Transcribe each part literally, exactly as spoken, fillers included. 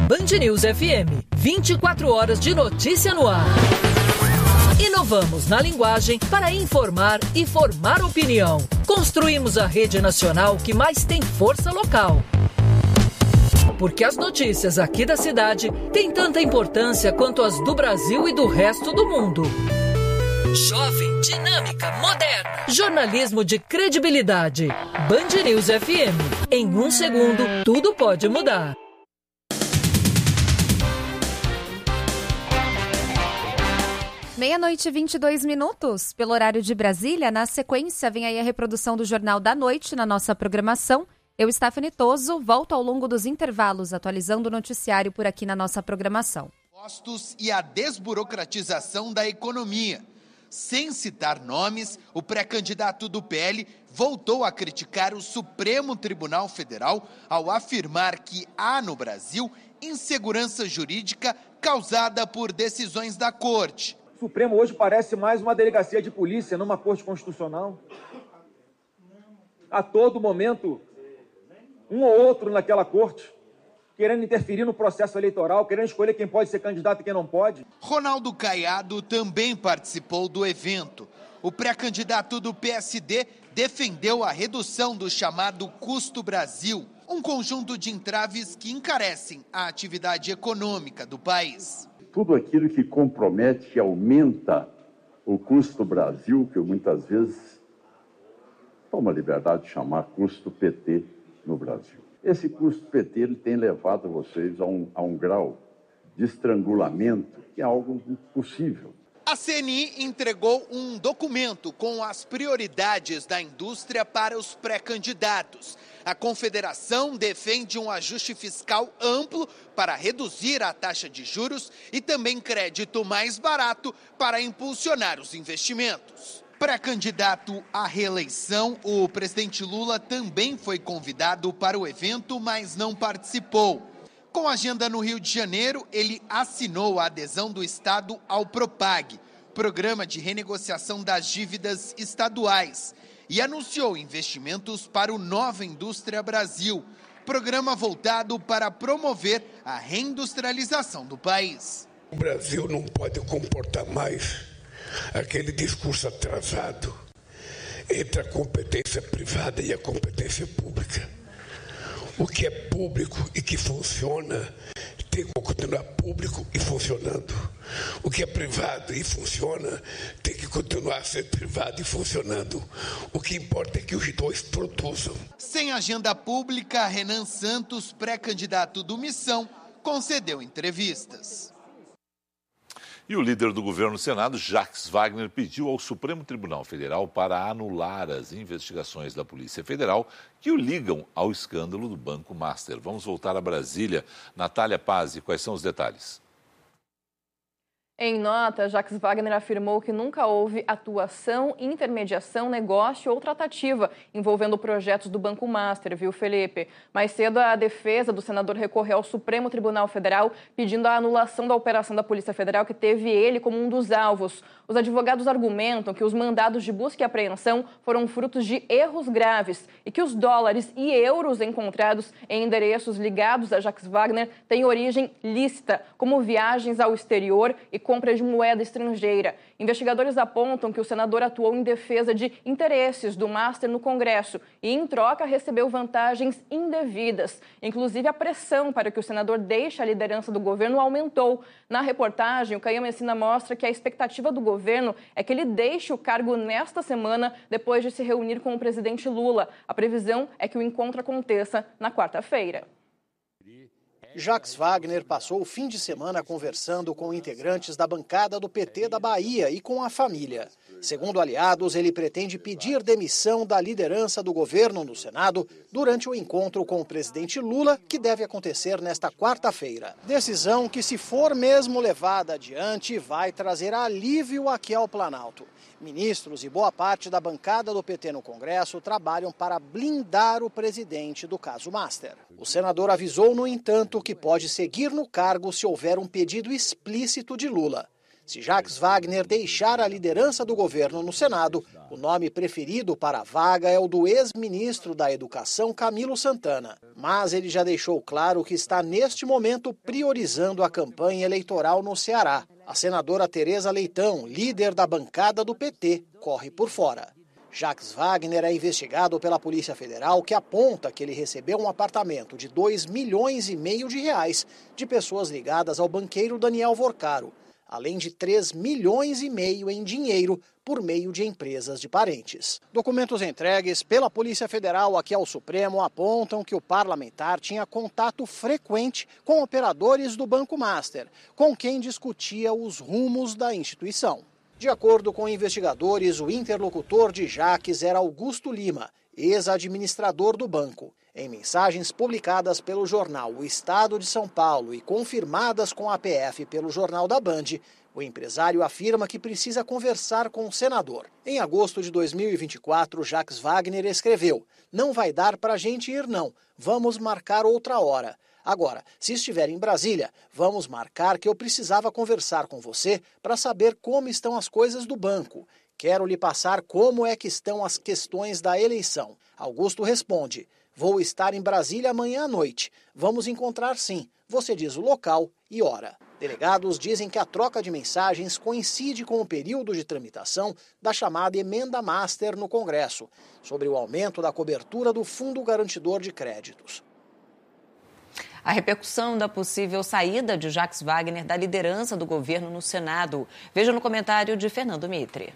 Band News F M, vinte e quatro horas de notícia no ar. Inovamos na linguagem para informar e formar opinião. Construímos a rede nacional que mais tem força local. Porque as notícias aqui da cidade têm tanta importância quanto as do Brasil e do resto do mundo. Jovem, dinâmica, moderna. Jornalismo de credibilidade. Band News F M. Em um segundo, tudo pode mudar. Meia-noite e vinte e dois minutos, pelo horário de Brasília. Na sequência, vem aí a reprodução do Jornal da Noite na nossa programação. Eu, Stephanie Toso, volto ao longo dos intervalos, atualizando o noticiário por aqui na nossa programação. Impostos e a desburocratização da economia. Sem citar nomes, o pré-candidato do P L voltou a criticar o Supremo Tribunal Federal ao afirmar que há no Brasil insegurança jurídica causada por decisões da Corte. O Supremo hoje parece mais uma delegacia de polícia numa corte constitucional. A todo momento, um ou outro naquela corte, querendo interferir no processo eleitoral, querendo escolher quem pode ser candidato e quem não pode. Ronaldo Caiado também participou do evento. O pré-candidato do P S D defendeu a redução do chamado Custo Brasil, um conjunto de entraves que encarecem a atividade econômica do país. Tudo aquilo que compromete, que aumenta o custo Brasil, que eu muitas vezes tomo a liberdade de chamar custo P T no Brasil. Esse custo P T ele tem levado vocês a um, a um grau de estrangulamento que é algo impossível. A C N I entregou um documento com as prioridades da indústria para os pré-candidatos. A Confederação defende um ajuste fiscal amplo para reduzir a taxa de juros e também crédito mais barato para impulsionar os investimentos. Pré-candidato à reeleição, o presidente Lula também foi convidado para o evento, mas não participou. Com agenda no Rio de Janeiro, ele assinou a adesão do Estado ao Propag, Programa de Renegociação das Dívidas Estaduais, e anunciou investimentos para o Nova Indústria Brasil, programa voltado para promover a reindustrialização do país. O Brasil não pode comportar mais aquele discurso atrasado entre a competência privada e a competência pública. O que é público e que funciona tem que continuar público e funcionando. O que é privado e funciona tem que continuar a ser privado e funcionando. O que importa é que os dois produzam. Sem agenda pública, Renan Santos, pré-candidato do Missão, concedeu entrevistas. E o líder do governo no Senado, Jacques Wagner, pediu ao Supremo Tribunal Federal para anular as investigações da Polícia Federal que o ligam ao escândalo do Banco Master. Vamos voltar a Brasília. Natália Pazzi, quais são os detalhes? Em nota, Jacques Wagner afirmou que nunca houve atuação, intermediação, negócio ou tratativa envolvendo projetos do Banco Master, viu, Felipe? Mais cedo, a defesa do senador recorreu ao Supremo Tribunal Federal pedindo a anulação da operação da Polícia Federal que teve ele como um dos alvos. Os advogados argumentam que os mandados de busca e apreensão foram frutos de erros graves e que os dólares e euros encontrados em endereços ligados a Jacques Wagner têm origem lícita, como viagens ao exterior e compra de moeda estrangeira. Investigadores apontam que o senador atuou em defesa de interesses do Master no Congresso e, em troca, recebeu vantagens indevidas. Inclusive, a pressão para que o senador deixe a liderança do governo aumentou. Na reportagem, o Caio Messina mostra que a expectativa do governo é que ele deixe o cargo nesta semana, depois de se reunir com o presidente Lula. A previsão é que o encontro aconteça na quarta-feira. Jacques Wagner passou o fim de semana conversando com integrantes da bancada do P T da Bahia e com a família. Segundo aliados, ele pretende pedir demissão da liderança do governo no Senado durante o encontro com o presidente Lula, que deve acontecer nesta quarta-feira. Decisão que, se for mesmo levada adiante, vai trazer alívio aqui ao Planalto. Ministros e boa parte da bancada do P T no Congresso trabalham para blindar o presidente do caso Master. O senador avisou, no entanto, que pode seguir no cargo se houver um pedido explícito de Lula. Se Jacques Wagner deixar a liderança do governo no Senado, o nome preferido para a vaga é o do ex-ministro da Educação, Camilo Santana. Mas ele já deixou claro que está, neste momento, priorizando a campanha eleitoral no Ceará. A senadora Tereza Leitão, líder da bancada do P T, corre por fora. Jacques Wagner é investigado pela Polícia Federal, que aponta que ele recebeu um apartamento de dois milhões e meio de reais de pessoas ligadas ao banqueiro Daniel Vorcaro, além de três milhões e meio em dinheiro por meio de empresas de parentes. Documentos entregues pela Polícia Federal aqui ao Supremo apontam que o parlamentar tinha contato frequente com operadores do Banco Master, com quem discutia os rumos da instituição. De acordo com investigadores, o interlocutor de Jacques era Augusto Lima, ex-administrador do banco. Em mensagens publicadas pelo jornal O Estado de São Paulo e confirmadas com a P F pelo Jornal da Band, o empresário afirma que precisa conversar com o senador. Em agosto de dois mil e vinte e quatro, Jacques Wagner escreveu: "Não vai dar para a gente ir não, vamos marcar outra hora. Agora, se estiver em Brasília, vamos marcar que eu precisava conversar com você para saber como estão as coisas do banco. Quero lhe passar como é que estão as questões da eleição." Augusto responde: "Vou estar em Brasília amanhã à noite. Vamos encontrar sim. Você diz o local e hora." Delegados dizem que a troca de mensagens coincide com o período de tramitação da chamada Emenda Master no Congresso, sobre o aumento da cobertura do Fundo Garantidor de Créditos. A repercussão da possível saída de Jacques Wagner da liderança do governo no Senado. Veja no comentário de Fernando Mitre.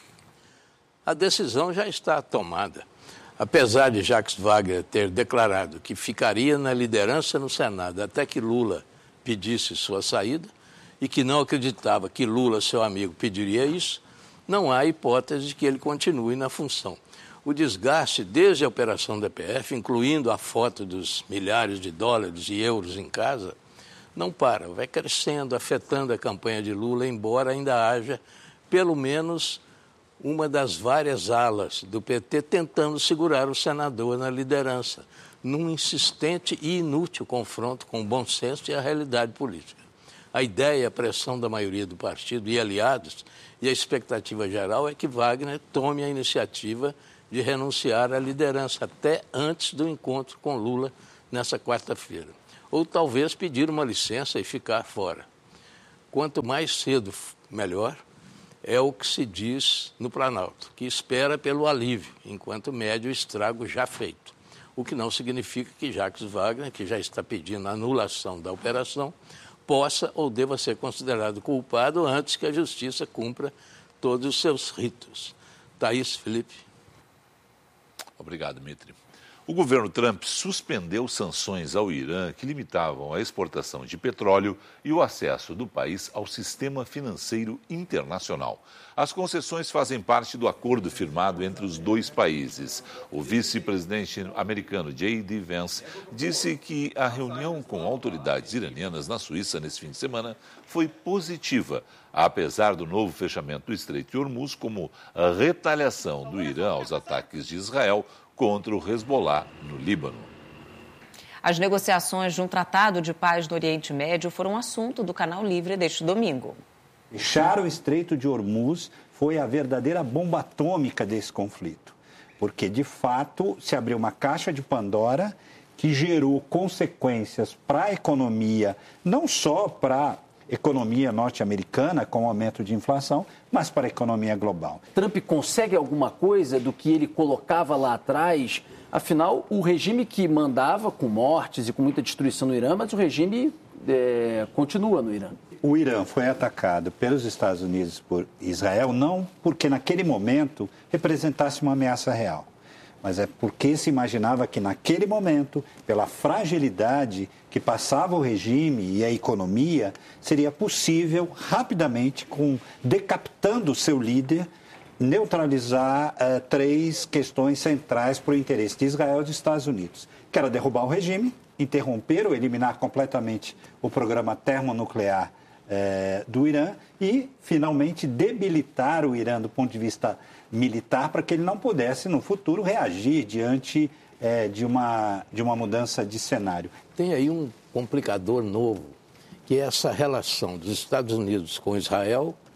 A decisão já está tomada. Apesar de Jacques Wagner ter declarado que ficaria na liderança no Senado até que Lula pedisse sua saída e que não acreditava que Lula, seu amigo, pediria isso, não há hipótese de que ele continue na função. O desgaste desde a operação da P F, incluindo a foto dos milhares de dólares e euros em casa, não para, vai crescendo, afetando a campanha de Lula, embora ainda haja pelo menos uma das várias alas do P T tentando segurar o senador na liderança, num insistente e inútil confronto com o bom senso e a realidade política. A ideia, a pressão da maioria do partido e aliados, e a expectativa geral é que Wagner tome a iniciativa de renunciar à liderança até antes do encontro com Lula nessa quarta-feira. Ou talvez pedir uma licença e ficar fora. Quanto mais cedo, melhor. É o que se diz no Planalto, que espera pelo alívio, enquanto mede o estrago já feito. O que não significa que Jacques Wagner, que já está pedindo a anulação da operação, possa ou deva ser considerado culpado antes que a justiça cumpra todos os seus ritos. Thaís, Felipe. Obrigado, Mitre. O governo Trump suspendeu sanções ao Irã que limitavam a exportação de petróleo e o acesso do país ao sistema financeiro internacional. As concessões fazem parte do acordo firmado entre os dois países. O vice-presidente americano J D Vance disse que a reunião com autoridades iranianas na Suíça nesse fim de semana foi positiva, apesar do novo fechamento do Estreito de Hormuz como a retaliação do Irã aos ataques de Israel contra o Hezbollah no Líbano. As negociações de um tratado de paz no Oriente Médio foram assunto do Canal Livre deste domingo. Fechar o Estreito de Hormuz foi a verdadeira bomba atômica desse conflito, porque, de fato, se abriu uma caixa de Pandora que gerou consequências para a economia, não só para a economia norte-americana, com o aumento de inflação, mas para a economia global. Trump consegue alguma coisa do que ele colocava lá atrás? Afinal, o regime que mandava com mortes e com muita destruição no Irã, mas o regime é, continua no Irã. O Irã foi atacado pelos Estados Unidos e por Israel, não porque naquele momento representasse uma ameaça real, mas é porque se imaginava que naquele momento, pela fragilidade que passava o regime e a economia, seria possível rapidamente, com, decapitando o seu líder, neutralizar uh, três questões centrais para o interesse de Israel e dos Estados Unidos, que era derrubar o regime, interromper ou eliminar completamente o programa termonuclear uh, do Irã e, finalmente, debilitar o Irã do ponto de vista militar para que ele não pudesse, no futuro, reagir diante é, de, uma, de uma mudança de cenário. Tem aí um complicador novo, que é essa relação dos Estados Unidos com Israel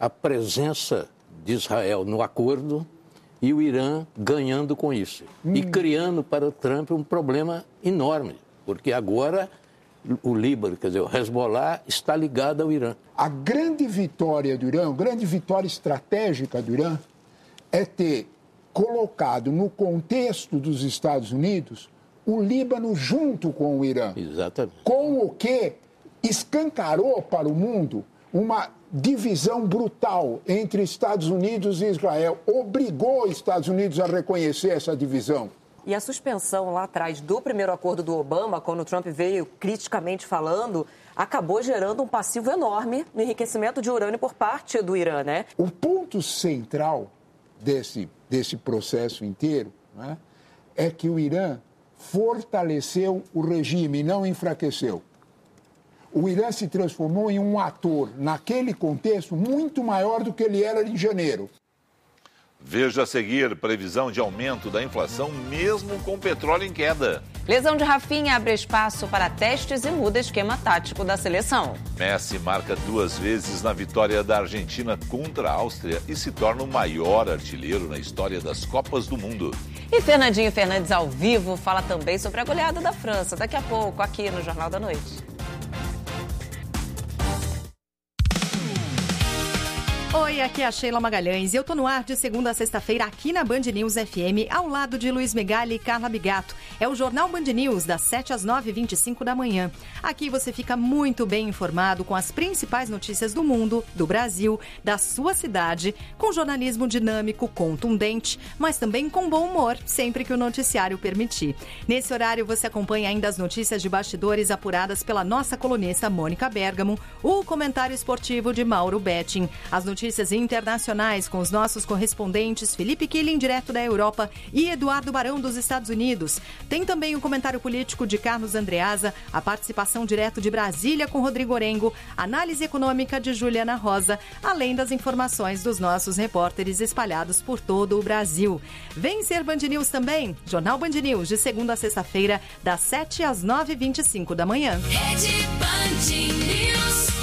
a presença de Israel no acordo e o Irã ganhando com isso. Hum. E criando para o Trump um problema enorme, porque agora o Líbano, quer dizer, o Hezbollah está ligado ao Irã. A grande vitória do Irã, a grande vitória estratégica do Irã é ter colocado no contexto dos Estados Unidos o Líbano junto com o Irã. Exatamente. Com o que escancarou para o mundo uma divisão brutal entre Estados Unidos e Israel. Obrigou os Estados Unidos a reconhecer essa divisão. E a suspensão lá atrás do primeiro acordo do Obama, quando o Trump veio criticamente falando, acabou gerando um passivo enorme no enriquecimento de urânio por parte do Irã, né? O ponto central desse, desse processo inteiro, né, é que o Irã fortaleceu o regime e não enfraqueceu. O Irã se transformou em um ator, naquele contexto, muito maior do que ele era em janeiro. Veja a seguir, previsão de aumento da inflação mesmo com petróleo em queda. Lesão de Rafinha abre espaço para testes e muda esquema tático da seleção. Messi marca duas vezes na vitória da Argentina contra a Áustria e se torna o maior artilheiro na história das Copas do Mundo. E Fernandinho Fernandes ao vivo fala também sobre a goleada da França, daqui a pouco, aqui no Jornal da Noite. Oi, aqui é a Sheila Magalhães e eu tô no ar de segunda a sexta-feira aqui na Band News F M, ao lado de Luiz Megali e Carla Bigato. É o Jornal Band News, das sete às nove e vinte e cinco da manhã. Aqui você fica muito bem informado com as principais notícias do mundo, do Brasil, da sua cidade, com jornalismo dinâmico, contundente, mas também com bom humor, sempre que o noticiário permitir. Nesse horário você acompanha ainda as notícias de bastidores apuradas pela nossa colunista Mônica Bergamo, o comentário esportivo de Mauro Betting, as notícias Notícias internacionais com os nossos correspondentes Felipe Killing, direto da Europa, e Eduardo Barão, dos Estados Unidos. Tem também o comentário político de Carlos Andreasa, a participação direto de Brasília com Rodrigo Orengo, análise econômica de Juliana Rosa, além das informações dos nossos repórteres espalhados por todo o Brasil. Vem ser Band News também, Jornal Band News, de segunda a sexta-feira, das sete às nove e vinte e cinco da manhã. Rede Band News.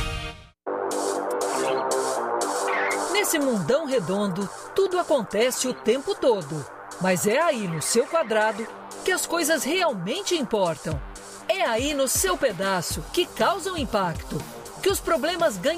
Nesse mundão redondo, tudo acontece o tempo todo. Mas é aí no seu quadrado que as coisas realmente importam. É aí no seu pedaço que causam impacto, que os problemas ganham